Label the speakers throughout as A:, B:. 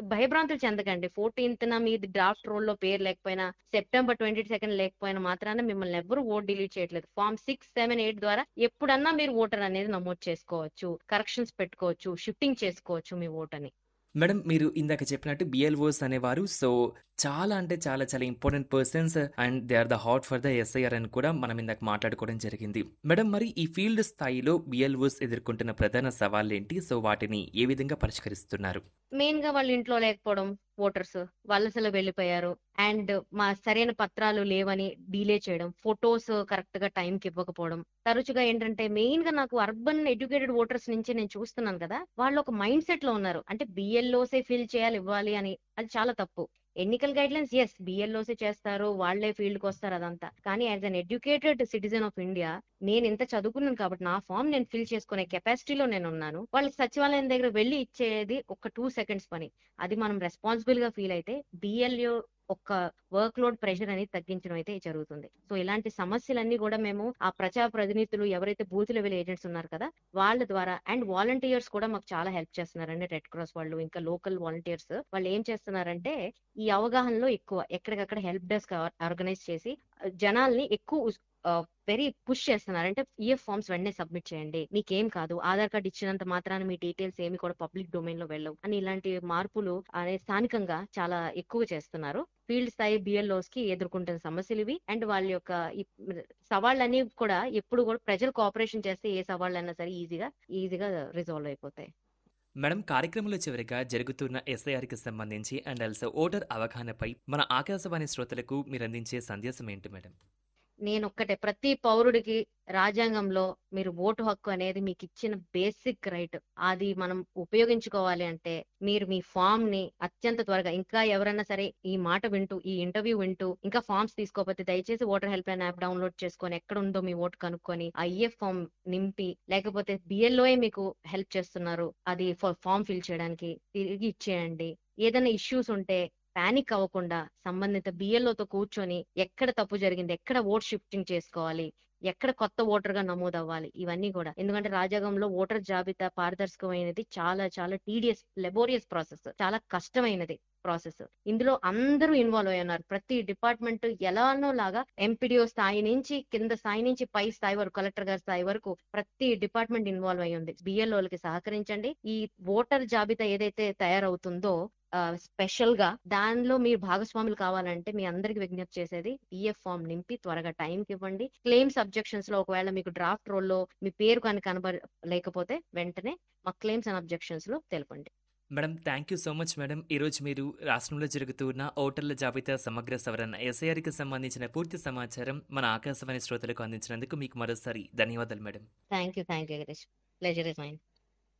A: భయభ్రాంతులు చెందకండి. 14న మీది డ్రాఫ్ట్ రోల్‌లో పేరు లేకపోయినా, సెప్టెంబర్ 22 లేకపోయినా మాత్రాన మిమ్మల్ని ఎవ్వరు ఓట్ డిలీట్ చేయట్లేదు. ఫార్మ్ 6, 7, 8 ద్వారా ఎప్పుడన్నా మీరు ఓటర్ అనేది నమోదు చేసుకోవచ్చు. కరెక్షన్స్ పెట్టుకోవచ్చు. షిఫ్టింగ్ చేసుకోవచ్చు మీ ఓటని.
B: మేడం మీరు ఇందాక చెప్పినట్టు బిఎల్ఓస్ అనేవారు చాలా అంటే చాలా చాలా important persons and they are the heart for the SIR అని కూడా మనం ఇందాక మాట్లాడుకోవడం జరిగింది. మేడం మరి ఈ ఫీల్డ్ స్థాయిలో బిఎల్ఓస్ ఎదుర్కొంటున్న ప్రధాన సవాళ్ళేంటి? వాటిని ఏ విధంగా పరిష్కరిస్తున్నారు?
A: మెయిన్‌గా వాళ్ళ ఇంట్లో లేకపోవడం, ఓటర్స్ వలసలు వెళ్ళిపోయారు. అండ్ సరైన పత్రాలు లేవని డిలే చేయడం. ఫోటోస్ కరెక్ట్‌గా టైంకి ఇవ్వకపోవడం. తరచుగా ఏంటంటే మెయిన్‌గా నాకు అర్బన్ ఎడ్యుకేటెడ్ ఓటర్స్ నుంచి నేను చూస్తున్నాను కదా! వాళ్ళు ఒక మైండ్ సెట్‌లో ఉన్నారు. అంటే బిఎల్ఓసే ఫిల్ చేయాలి, ఇవ్వాలి అని. అది చాలా తప్పు. ఎన్నికల గైడ్‌లైన్స్ బిఎల్ఓసే చేస్తారు. వాళ్ళే ఫీల్డ్‌కొస్తారు అదంతా. కానీ as an educated citizen of India నేనింత చదువుకున్నాను కాబట్టి నా ఫార్మ్ నేను ఫిల్ చేసుకునే కెపాసిటీలో నేనున్నాను. వాళ్ళకి సచివాలయం దగ్గర వెళ్లి ఇచ్చేది ఒక 2 సెకండ్స్ పని. అది మనం రెస్పాన్సిబుల్‌గా ఫీల్ అయితే బిఎల్ఓ ఒక వర్క్ లోడ్ ప్రెషర్ అనేది తగ్గించడం అయితే జరుగుతుంది. సో ఇలాంటి సమస్యలన్నీ కూడా మేము ఆ ప్రజా ప్రతినిధులు ఎవరైతే బూత్ లెవెల్ ఏజెంట్స్ ఉన్నారు కదా వాళ్ళ ద్వారా అండ్ వాలంటీర్స్ కూడా మాకు చాలా హెల్ప్ చేస్తున్నారండి. రెడ్ క్రాస్ వాళ్ళు ఇంకా లోకల్ వాలంటీర్స్ వాళ్ళు ఏం చేస్తున్నారంటే ఈ అవగాహనలో ఎక్కువ ఎక్కడికక్కడ హెల్ప్ డెస్క్ ఆర్గనైజ్ చేసి జనాల్ని ఎక్కువ వెరీ పుష్ చేస్తున్నారు. అంటే ఈఎఫ్ ఫార్మ్స్ వెంటనే సబ్మిట్ చేయండి. మీకేం కాదు. ఆధార్ కార్డ్ ఇచ్చినంత మాత్రాన మీ డీటెయిల్స్ ఏమి కూడా పబ్లిక్ డొమైన్ లో వెళ్ళవు అని ఇలాంటి మార్పులు అనేది స్థానికంగా చాలా ఎక్కువ చేస్తున్నారు. ఫీల్డ్ స్థాయి బిఎల్ఓస్ కి ఎదుర్కొంటున్న సమస్యలు ఇవి. అండ్ వాళ్ళ యొక్క ఈ సవాళ్ళన్నీ కూడా ఎప్పుడు కూడా ప్రజలు కోఆపరేషన్ చేస్తే ఏ సవాళ్ళైనా సరే ఈజీగా రిజాల్వ్ అయిపోతాయి.
B: మేడం కార్యక్రమంలో చివరిగా జరుగుతున్న ఎస్ఐఆర్‌కి సంబంధించి అండ్ ఆల్సో ఓటర్ అవగాహనపై మన ఆకాశవాణి శ్రోతలకు మీరందించే సందేశం ఏంటి మేడం?
A: నేనొక్కటే ప్రతి పౌరుడికి రాజ్యాంగంలో మీరు ఓటు హక్కు అనేది మీకు ఇచ్చిన బేసిక్ రైట్. అది మనం ఉపయోగించుకోవాలి అంటే మీరు మీ ఫామ్ ని అత్యంత త్వరగా ఇంకా ఎవరైనా సరే ఈ మాట వింటూ ఈ ఇంటర్వ్యూ వింటూ ఇంకా ఫామ్స్ తీసుకోకపోతే దయచేసి voter help line app download చేసుకొని ఎక్కడ ఉందో మీ ఓటు కనుక్కొని ఆ ఈఎఫ్ ఫామ్ నింపి లేకపోతే బిఎల్ఓఏ మీకు హెల్ప్ చేస్తున్నారు అది ఫామ్ ఫిల్ చేయడానికి తిరిగి ఇచ్చేయండి. ఏదైనా ఇష్యూస్ ఉంటే పానిక్ అవ్వకుండా సంబంధిత బిఎల్ఓతో కూర్చొని ఎక్కడ తప్పు జరిగింది, ఎక్కడ ఓట్ షిఫ్టింగ్ చేసుకోవాలి, ఎక్కడ కొత్త ఓటర్ గా నమోదవ్వాలి ఇవన్నీ కూడా. ఎందుకంటే రాజ్యాంగంలో ఓటర్ జాబితా పారదర్శకమైనది చాలా చాలా టీడియస్ లెబోరియస్ ప్రాసెస్, చాలా కష్టమైనది ప్రాసెస్. ఇందులో అందరూ ఇన్వాల్వ్ అయి ఉన్నారు. ప్రతి డిపార్ట్మెంట్ ఎలానో లాగా ఎంపీడీఓ స్థాయి నుంచి కింద స్థాయి నుంచి పై స్థాయి వరకు కలెక్టర్ గారి స్థాయి వరకు ప్రతి డిపార్ట్మెంట్ ఇన్వాల్వ్ అయి ఉంది. బిఎల్ఓలకి సహకరించండి. ఈ ఓటర్ జాబితా ఏదైతే తయారవుతుందో స్పెషల్ గా దానిలో మీరు భాగస్వాములు కావాలంటే మీ అందరికి విజ్ఞప్తి చేసేది ఈఎఫ్ ఫామ్ నింపి త్వరగా టైంకి ఇవ్వండి. క్లెయిమ్స్ అబ్జెక్షన్స్ లో ఒకవేళ మీకు డ్రాఫ్ట్ రోల్లో మీ పేరు కానీ లేకపోతే వెంటనే మా క్లెయిమ్స్ అండ్ అబ్జెక్షన్స్ లో తెలపండి.
B: Madam thank you so much madam. ఈరోజు మీరు రాష్ట్రంలో జరుగుతున్న ఓటర్ల జాబితా సమగ్ర సవరణ ఎస్ఐఆర్‌కి సంబంధించిన పూర్తి సమాచారం మన ఆకాశవాణి శ్రోతలకు అందించినందుకు మీకు మరోసారి ధన్యవాదాలు madam.
A: Thank you Girish. Pleasure is mine.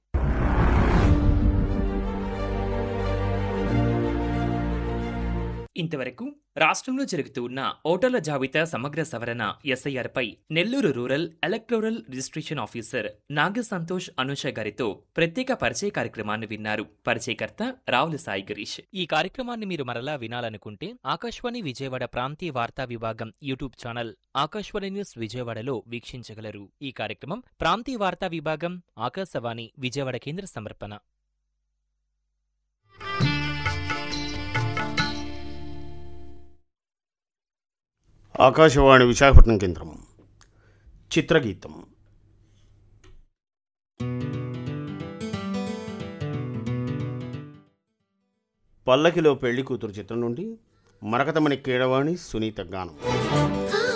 B: ఇంతవరకు రాష్ట్రంలో జరుగుతున్న ఓటర్ల జాబితా సమగ్ర సవరణ ఎస్ఐఆర్ పై Nellore rural electoral registration officer నాగ సంతోష్ అనుష గారితో ప్రత్యేక పరిచయ కార్యక్రమాన్ని విన్నారు. పరిచయకర్త రావుల సాయి గిరీష్. ఈ కార్యక్రమాన్ని మీరు మరలా వినాలనుకుంటే ఆకాశవాణి విజయవాడ ప్రాంతీయ వార్తా విభాగం యూట్యూబ్ ఛానల్ ఆకాశవాణి న్యూస్ విజయవాడలో వీక్షించగలరు. ఈ కార్యక్రమం ప్రాంతీయ వార్తా విభాగం ఆకాశవాణి విజయవాడ కేంద్ర సమర్పణ.
C: ఆకాశవాణి విశాఖపట్నం కేంద్రం. చిత్రగీతం. పల్లకిలో పెళ్లి కూతురు చిత్రం నుండి మరకతమణి కీడవాణి సునీత గానం.